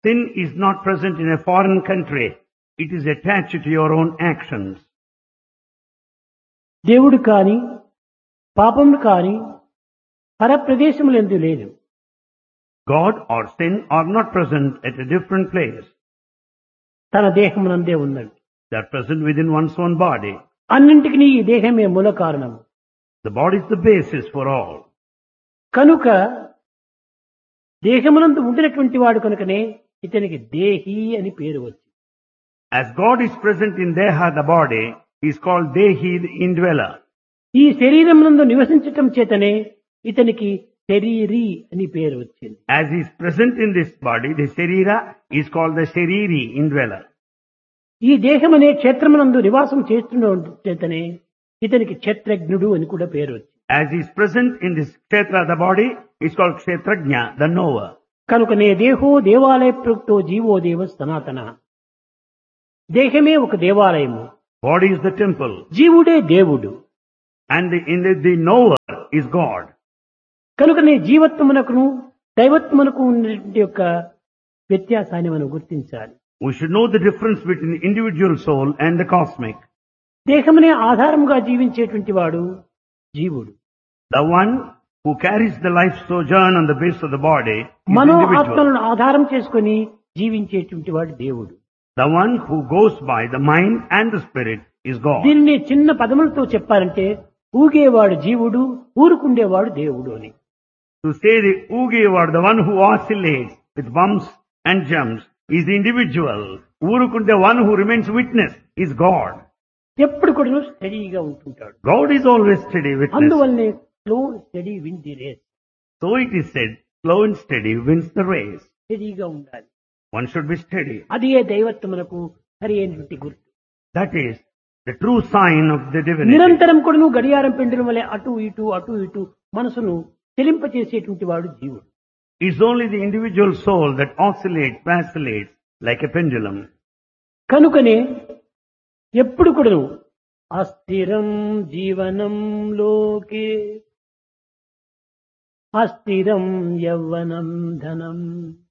Sin is not present in a foreign country. It is attached to your own actions. దేవుడు కాని పాపములు కాని పరప్రదేశములందు లేదు. God or sin are not present at a different place. తన దేహమునందే ఉన్నది. They are present within one's own body. అన్నింటికి ఈ దేహమే మూల కారణము. The body is the basis for all. కనుక దేహమునందు ఉండినటువంటి వాడు కనుకనే ఇతనికి దేహి అని పేరు వచ్చింది. As God is present in Deha, the body, he is called Dehi, the indweller. ఈ శరీరమునందు నివసించటం చేతనే ఇతనికి శరీరి అని పేరు వచ్చింది. As he is present in this body, the Sharira is called the Shariri, indweller. ఈ దేహమనే క్షేత్రమునందు నివాసం చేస్తున్న చేతనే ఇతనికి క్షేత్రజ్ఞుడు అని కూడా పేరు వచ్చింది. As he is present in this Kshetra, the body, is called Kshetrajna, the knower. కనుకనే దేహో దేవాలయ ప్రోక్తో జీవో దేవ సనాతన. దేహమే ఒక దేవాలయము, Body is the temple, జీవుడే దేవుడు. and the knower is God. కనుకనే జీవత్వమునకును దైవత్వమునకు ఉన్నటువంటి యొక్క వ్యత్యాసాన్ని మనం గుర్తించాలి. We should know the difference between the individual soul and the cosmic. దేహమునే ఆధారముగా జీవించేటువంటి వాడు జీవుడు. The one who carries the life sojourn on the base of the body is Mano individual. ఆత్మలను ఆధారం చేసుకొని జీవించేటువంటి వాడు దేవుడు. The one who goes by the mind and the spirit is God. దీన్ని చిన్న పదములతో చెప్పాలంటే ఊగేవాడు జీవుడు, ఊరుకుండేవాడు దేవుడు అని. To say the Ugevar, the one who oscillates with bumps and jumps, is the individual. Urukunde, the one who remains witness, is God. ఎప్పుడు కూడా స్టడీగా ఉంటుంటాడు. God is always steady witness. అందువల్లనే slow study win the race. So it is said, slow and steady wins the race. స్టడీగా ఉండాలి. One should be steady. అదే దైవత్వమునకు సరి అయినటువంటి గుర్తు. That is the true sign of the divinity. నిరంతరం కూడా నువ్వు గడియారం పెండలం వలె అటు ఇటు మనసును చెలింపచేసేటువంటి వాడు జీవుడు. It's only the individual soul that oscillates, vacillates like a pendulum. కనుకనే ఎప్పుడు కూడా అస్థిరం జీవనం లోకే అస్థిరం యవ్వనం ధనం